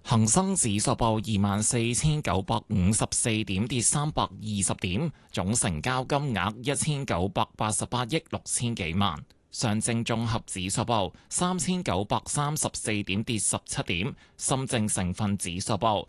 恒生指數報24,954點，跌320點，總成交金額1,988億6千幾萬。上證綜合指數報3,934點，跌17點。深證成分指數報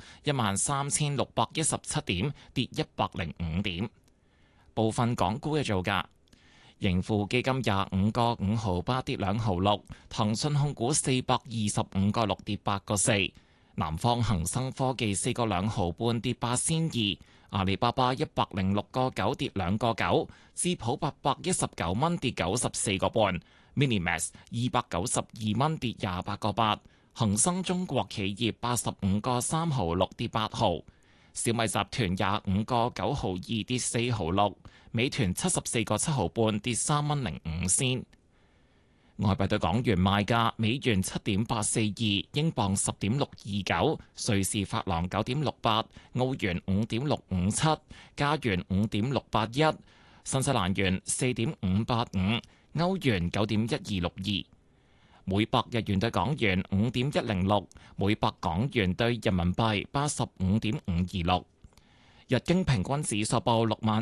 13,617點，跌105點。部分港股嘅造價：盈富基金25個5毫8跌2毫6，騰訊控股425個6跌8個4。南方恒生科技4個2毫半跌8仙2，阿里巴巴106個9跌2個9，智普819蚊跌94個半，Minimax 292蚊跌28個8，恒生中國企業85個3毫6跌8毫，小米集團25個9毫2跌4毫6，美團74個7毫半跌3蚊05仙。外幣對港元賣價：美元7.842，英鎊10.629，瑞士法郎9.68，澳元5.657，加元5.681，新西蘭元4.585，歐元9.1262，每百日元對港元5.106，每百港元對人民幣85.526。日經平均指數報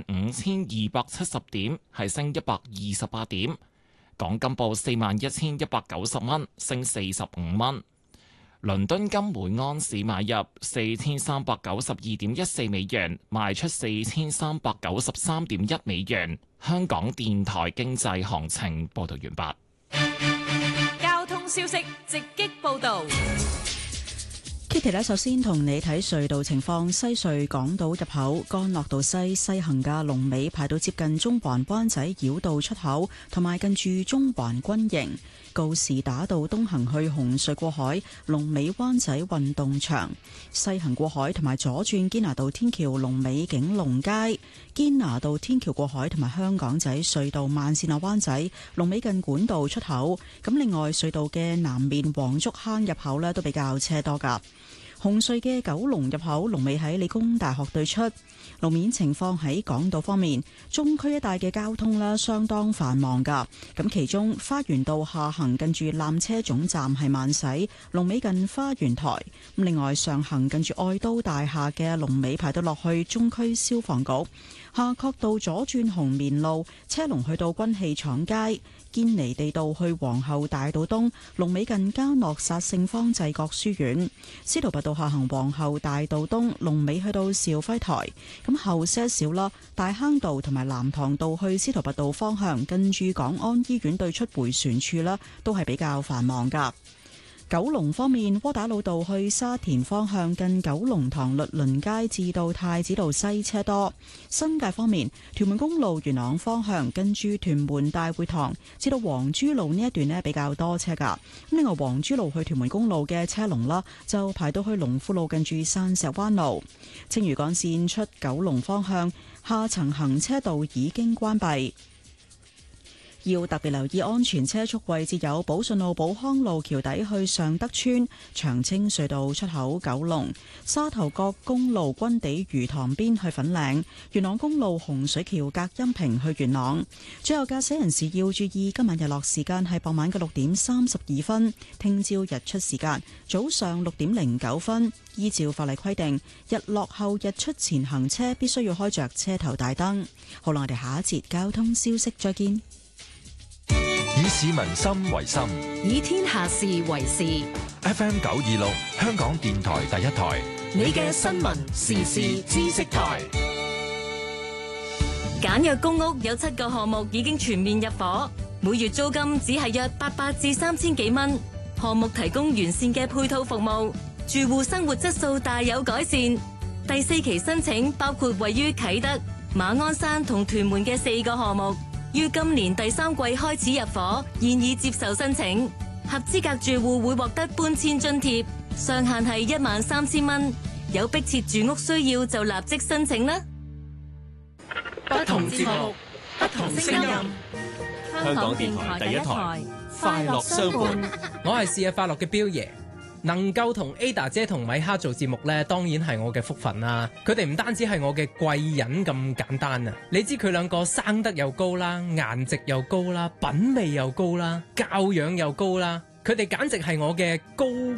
65,270點，係升128點。港金報41,190蚊，升45蚊。倫敦金每盎司買入4,392.14美元，賣出4,393.1美元。香港電台經濟行情報道完畢。交通消息直擊報道。 Kitty 咧，首先同你睇隧道情況。西隧港島入口干諾道西行嘅龍尾排到接近中環灣仔繞道出口，同埋近住中環軍營。告士打道東行去紅隧過海，龍尾灣仔運動場；西行過海同埋左轉堅拿道天橋龍尾景隆街。堅拿道天橋過海同埋香港仔隧道慢線落灣仔龍尾近管道出口。咁另外隧道嘅南面黃竹坑入口呢都比較車多噶。紅隧嘅九龍入口龍尾喺理工大學對出。路面情況喺港島方面，中區一帶嘅交通呢相當繁忙噶。咁其中花園道下行近住纜車總站係慢駛，龍尾近花園台。咁另外上行近住愛都大廈嘅龍尾排到落去中區消防局。夏慤道左轉紅棉路，車龍去到軍器廠街。堅尼地道去皇后大道東，龍尾近嘉諾撒聖方濟各書院；司徒拔道下行皇后大道東，龍尾去到肇輝台。咁後些少啦，大坑道同埋藍塘道去司徒拔道方向，近住港安醫院對出迴旋處啦，都係比較繁忙噶。九龍方面，窩打老道去沙田方向近九龍塘律倫街至到太子道西車多。新界方面，屯門公路元朗方向近住屯門大會堂至到黃珠路呢一段呢比較多車噶。咁另外黃珠路去屯門公路嘅車龍啦，就排到去龍富路近住山石灣路。青嶼幹線出九龍方向下層行車道已經關閉。要特別留意安全車速位置有寶順路、寶康路橋底去尚德村、長青隧道出口九龍、沙頭角公路軍地魚塘邊去粉嶺、元朗公路洪水橋隔音屏去元朗。最後駕駛人士要注意，今晚日落時間係傍晚嘅6:32，聽朝日出時間早上6:09。依照法例規定，日落後日出前行車必須要開着車頭大燈。好啦，我哋下一節交通消息再見。 以市民心為心， 以天下事為事。 FM 926，香港電台第一台， 你嘅新聞時事知識台。簡約公屋有7個項目已經全面入伙，每月租金只係約800至3000幾蚊。項目提供完善嘅配套服務，住戶生活質素大有改善。第4期申請包括位於啟德、馬鞍山同屯門嘅4個項目。於今年第3季開始入伙，現已接受申請。合資格住戶會獲得搬遷津貼，上限係13000蚊。有迫切住屋需要就立即申請啦。 不同節目，不同聲音。香港電台第一台，快樂相伴。 我係試日快樂嘅彪爺。能夠同 Ada 姐同米哈做節目呢，當然係我嘅福分啦。佢哋唔單止係我嘅貴人咁簡單啊！你知佢兩個生得又高啦，顏值又高啦，品味又高啦，教養又高啦，佢哋簡直係我嘅高